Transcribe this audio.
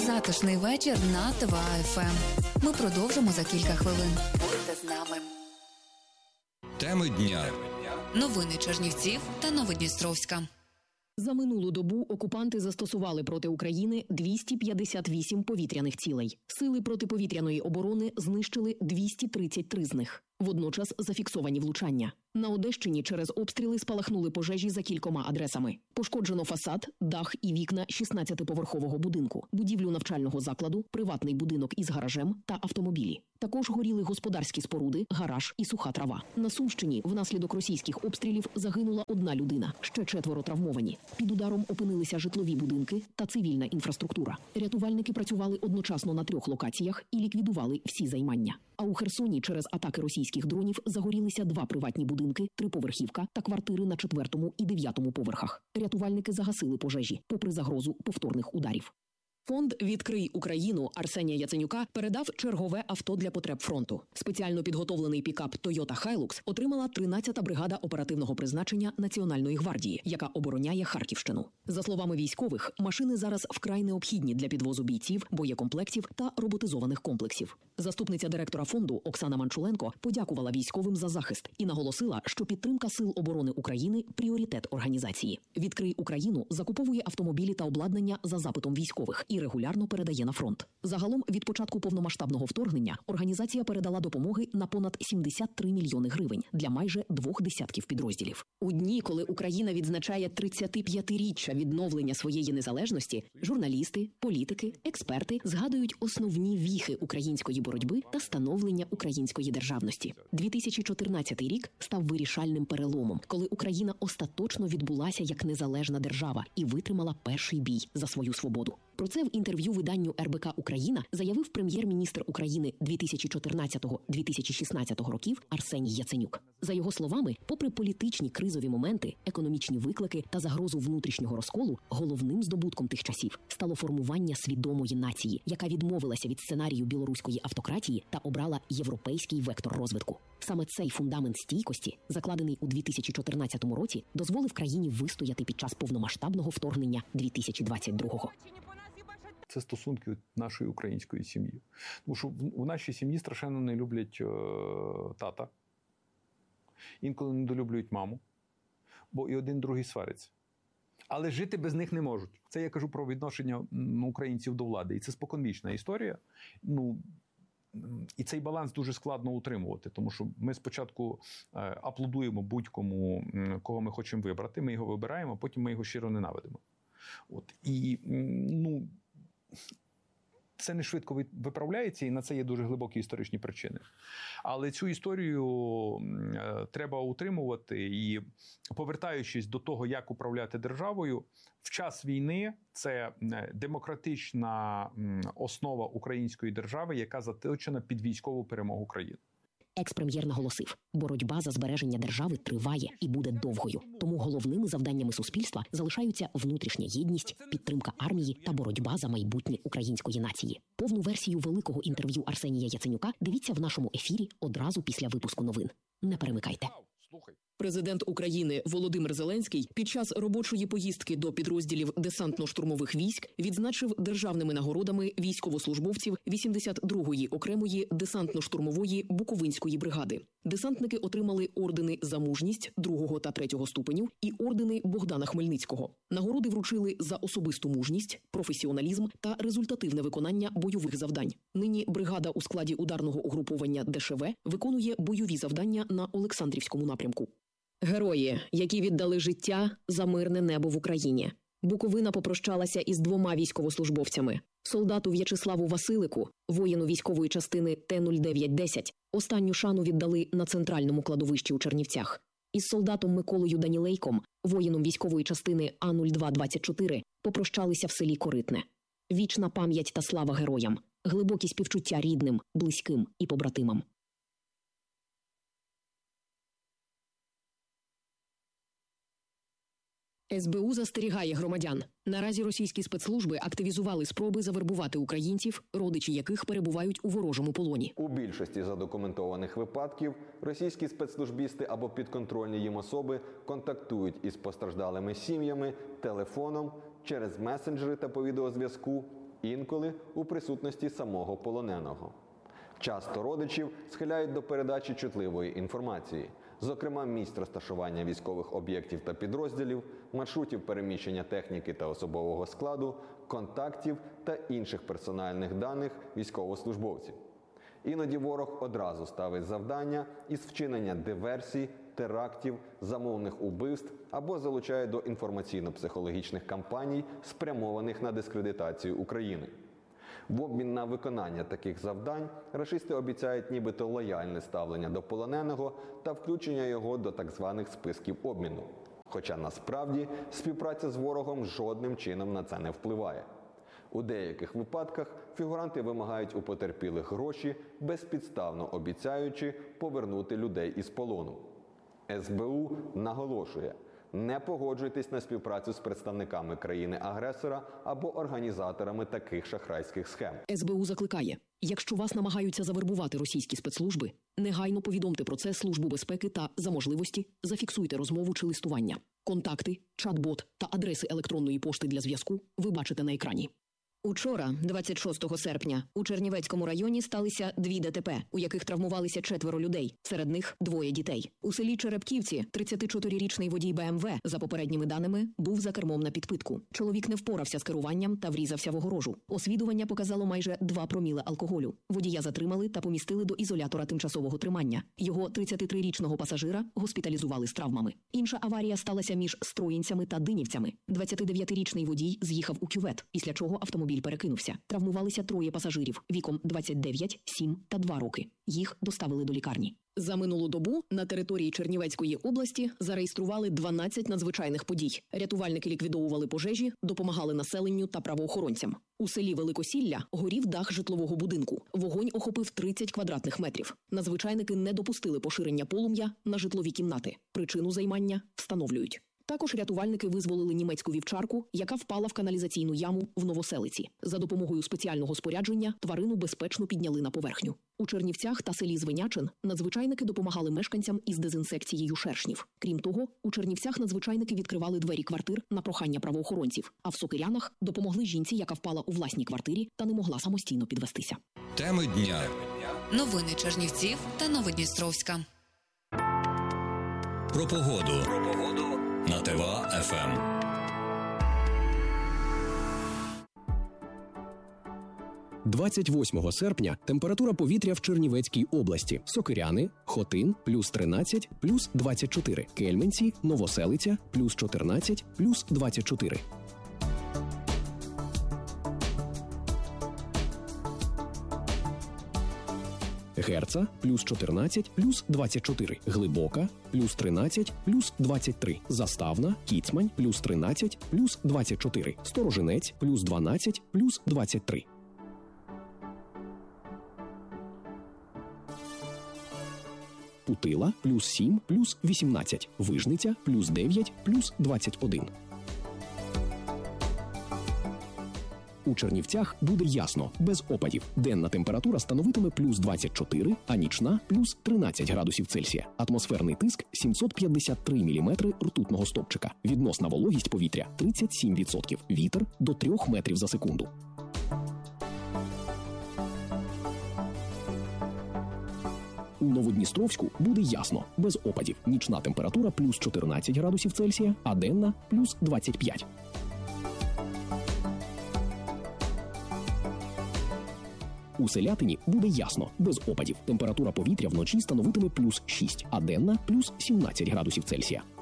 Затишний вечір на ТВА-ФМ. Ми продовжимо за кілька хвилин. Будьте з нами. Теми дня. Новини Чернівців та Новодністровська. За минулу добу окупанти застосували проти України 258 повітряних цілей. Сили протиповітряної оборони знищили 233 з них. Водночас зафіксовані влучання. На Одещині через обстріли спалахнули пожежі за кількома адресами. Пошкоджено фасад, дах і вікна 16-поверхового будинку, будівлю навчального закладу, приватний будинок із гаражем та автомобілі. Також горіли господарські споруди, гараж і суха трава. На Сумщині внаслідок російських обстрілів загинула одна людина, ще 4 травмовані. Під ударом опинилися житлові будинки та цивільна інфраструктура. Рятувальники працювали одночасно на 3 локаціях і ліквідували всі займання. А у Херсоні через атаки російських дронів загорілися 2 приватні будинки, 3-поверхівка та квартири на 4 і 9 поверхах. Рятувальники загасили пожежі, попри загрозу повторних ударів. Фонд «Відкрий Україну» Арсенія Яценюка передав чергове авто для потреб фронту. Спеціально підготовлений пікап Toyota Hilux отримала 13-та бригада оперативного призначення Національної гвардії, яка обороняє Харківщину. За словами військових, машини зараз вкрай необхідні для підвозу бійців, боєкомплектів та роботизованих комплексів. Заступниця директора фонду Оксана Манчуленко подякувала військовим за захист і наголосила, що підтримка Сил оборони України – пріоритет організації. «Відкрий Україну» закуповує автомобілі та обладнання за запитом військових і регулярно передає на фронт. Загалом від початку повномасштабного вторгнення організація передала допомоги на понад 73 мільйони гривень для майже 2 десятків підрозділів. У дні, коли Україна відзначає 35-річчя відновлення своєї незалежності, журналісти, політики, експерти згадують основні віхи української боротьби та становлення української державності. 2014 рік став вирішальним переломом, коли Україна остаточно відбулася як незалежна держава і витримала перший бій за свою свободу. Про це в інтерв'ю виданню РБК «Україна» заявив прем'єр-міністр України 2014-2016 років Арсеній Яценюк. За його словами, попри політичні кризові моменти, економічні виклики та загрозу внутрішнього розколу, головним здобутком тих часів стало формування свідомої нації, яка відмовилася від сценарію білоруської автократії та обрала європейський вектор розвитку. Саме цей фундамент стійкості, закладений у 2014 році, дозволив країні вистояти під час повномасштабного вторгнення 2022-го. Це стосунки нашої української сім'ї. Тому що в нашій сім'ї страшенно не люблять тата. Інколи недолюблюють маму, бо і один другий свариться. Але жити без них не можуть. Це я кажу про відношення українців до влади. І це споконвічна історія. І цей баланс дуже складно утримувати, тому що ми спочатку аплодуємо будь-кому, кого ми хочемо вибрати, ми його вибираємо, а потім ми його щиро ненавидимо. Це не швидко виправляється, і на це є дуже глибокі історичні причини. Але цю історію треба утримувати. І повертаючись до того, як управляти державою, в час війни це демократична основа української держави, яка заточена під військову перемогу країни. Екс-прем'єр наголосив, боротьба за збереження держави триває і буде довгою. Тому головними завданнями суспільства залишаються внутрішня єдність, підтримка армії та боротьба за майбутнє української нації. Повну версію великого інтерв'ю Арсенія Яценюка дивіться в нашому ефірі одразу після випуску новин. Не перемикайте. Президент України Володимир Зеленський під час робочої поїздки до підрозділів десантно-штурмових військ відзначив державними нагородами військовослужбовців 82-ї окремої десантно-штурмової Буковинської бригади. Десантники отримали ордени «За мужність» 2 та 3 ступенів і ордени Богдана Хмельницького. Нагороди вручили за особисту мужність, професіоналізм та результативне виконання бойових завдань. Нині бригада у складі ударного угруповання ДШВ виконує бойові завдання на Олександрівському напрямку. Герої, які віддали життя за мирне небо в Україні. Буковина попрощалася із 2 військовослужбовцями. Солдату В'ячеславу Василику, воїну військової частини Т-0910, останню шану віддали на центральному кладовищі у Чернівцях. Із солдатом Миколою Данілейком, воїном військової частини А-0224, попрощалися в селі Коритне. Вічна пам'ять та слава героям, глибокі співчуття рідним, близьким і побратимам. СБУ застерігає громадян. Наразі російські спецслужби активізували спроби завербувати українців, родичі яких перебувають у ворожому полоні. У більшості задокументованих випадків російські спецслужбісти або підконтрольні їм особи контактують із постраждалими сім'ями, телефоном, через месенджери та по відеозв'язку інколи у присутності самого полоненого. Часто родичів схиляють до передачі чутливої інформації, зокрема місць розташування військових об'єктів та підрозділів, маршрутів переміщення техніки та особового складу, контактів та інших персональних даних військовослужбовців. Іноді ворог одразу ставить завдання із вчинення диверсій, терактів, замовних убивств або залучає до інформаційно-психологічних кампаній, спрямованих на дискредитацію України. В обмін на виконання таких завдань рашисти обіцяють нібито лояльне ставлення до полоненого та включення його до так званих списків обміну. Хоча насправді співпраця з ворогом жодним чином на це не впливає. У деяких випадках фігуранти вимагають у потерпілих гроші, безпідставно обіцяючи повернути людей із полону. СБУ наголошує: не погоджуйтесь на співпрацю з представниками країни-агресора або організаторами таких шахрайських схем. СБУ закликає: якщо вас намагаються завербувати російські спецслужби, негайно повідомте про це Службу безпеки та, за можливості, зафіксуйте розмову чи листування. Контакти, чат-бот та адреси електронної пошти для зв'язку ви бачите на екрані. Учора, 26 серпня, у Чернівецькому районі сталися 2 ДТП, у яких травмувалися 4 людей, серед них 2 дітей. У селі Черепківці 34-річний водій БМВ, за попередніми даними, був за кермом на підпитку. Чоловік не впорався з керуванням та врізався в огорожу. Освідування показало майже 2 проміли алкоголю. Водія затримали та помістили до ізолятора тимчасового тримання. Його 33-річного пасажира госпіталізували з травмами. Інша аварія сталася між Строїнцями та Динівцями. 29-річний водій з'їхав у кювет, після чого автомобіль перекинувся. Травмувалися 3 пасажирів віком 29, 7 та 2 роки. Їх доставили до лікарні. За минулу добу на території Чернівецької області зареєстрували 12 надзвичайних подій. Рятувальники ліквідовували пожежі, допомагали населенню та правоохоронцям. У селі Великосілля горів дах житлового будинку. Вогонь охопив 30 квадратних метрів. Надзвичайники не допустили поширення полум'я на житлові кімнати. Причину займання встановлюють. Також рятувальники визволили німецьку вівчарку, яка впала в каналізаційну яму в Новоселиці. За допомогою спеціального спорядження тварину безпечно підняли на поверхню. У Чернівцях та селі Звенячин надзвичайники допомагали мешканцям із дезінсекцією шершнів. Крім того, у Чернівцях надзвичайники відкривали двері квартир на прохання правоохоронців, а в Сокирянах допомогли жінці, яка впала у власній квартирі та не могла самостійно підвестися. Теми дня. Новини Чернівців та Новодністровська. Про погоду. На ТВА-ФМ. – 28 серпня температура повітря в Чернівецькій області. Сокиряни, Хотин – плюс 13, плюс 24. Кельменці, Новоселиця – плюс 14, плюс 24. Герца – плюс 14, плюс 24. Глибока – плюс 13, плюс 23. Заставна, Кіцмань – плюс 13, плюс 24. Сторожинець – плюс 12, плюс 23. Путила – плюс 7, плюс 18. Вижниця – плюс 9, плюс 21. У Чернівцях буде ясно, без опадів. Денна температура становитиме плюс 24, а нічна – плюс 13 градусів Цельсія. Атмосферний тиск – 753 міліметри ртутного стовпчика. Відносна вологість повітря – 37%. Вітер – до 3 метрів за секунду. У Новодністровську буде ясно, без опадів. Нічна температура – плюс 14 градусів Цельсія, а денна – плюс 25. У Селятині буде ясно, без опадів. Температура повітря вночі становитиме плюс 6, а денна – плюс 17 градусів Цельсія.